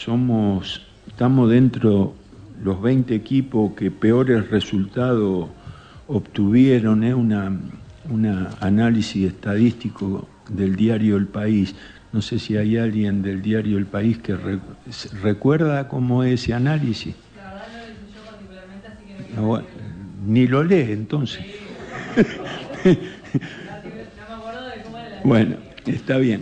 estamos dentro los 20 equipos que peores resultados obtuvieron, un análisis estadístico del diario El País. No sé si hay alguien del diario El País que recuerda cómo es ese análisis. La verdad no lo hice yo particularmente, así que no Bueno, ni lo lee entonces. me acuerdo de cómo era la... Bueno, está bien.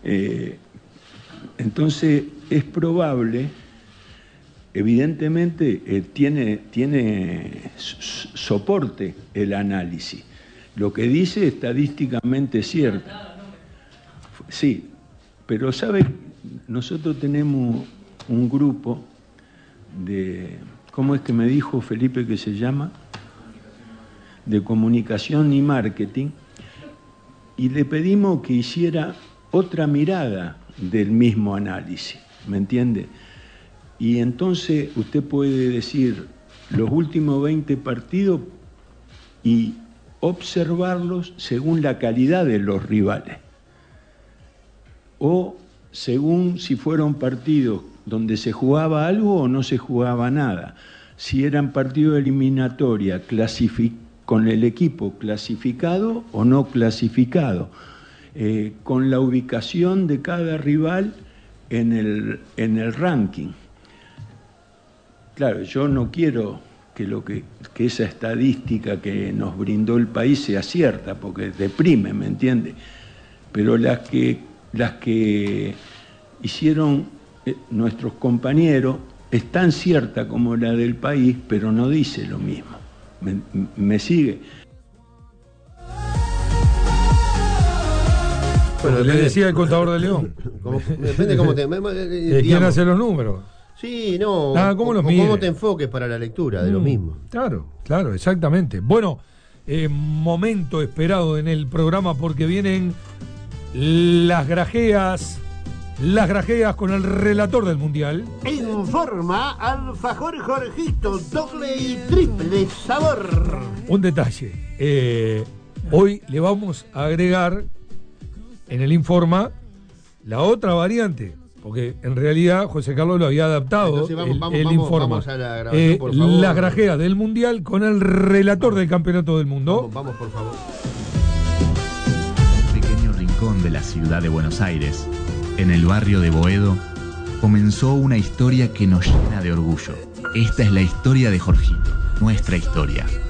Entonces es probable, evidentemente tiene soporte el análisis. Lo que dice estadísticamente es cierto. Sí, pero ¿sabe? Nosotros tenemos un grupo de, ¿cómo es que me dijo Felipe que se llama? De comunicación y marketing, y le pedimos que hiciera otra mirada del mismo análisis, ¿me entiende? Y entonces usted puede decir los últimos 20 partidos y observarlos según la calidad de los rivales, o según si fueron partidos donde se jugaba algo o no se jugaba nada, si eran partidos de eliminatoria con el equipo clasificado o no clasificado, con la ubicación de cada rival en el ranking. Claro, yo no quiero que esa estadística que nos brindó el país sea cierta, porque deprime, ¿me entiende? Pero las que hicieron nuestros compañeros es tan cierta como la del país, pero no dice lo mismo. ¿Me sigue? Bueno, le decía el contador de León. Depende cómo te... ¿Quién hace los números? Sí, no. ¿Cómo te enfoques para la lectura de lo mismo. Claro, exactamente. Bueno, momento esperado en el programa porque vienen las grajeas con el relator del Mundial. Informa alfajor Jorgito, doble y triple sabor. Un detalle. Hoy le vamos a agregar en el Informa la otra variante, porque en realidad José Carlos lo había adaptado. Entonces, el Informa. Vamos a la grabación, por favor. Las grajeas del Mundial con el relator del Campeonato del Mundo. Vamos, por favor. Un pequeño rincón de la ciudad de Buenos Aires, en el barrio de Boedo, comenzó una historia que nos llena de orgullo. Esta es la historia de Jorgito, nuestra historia.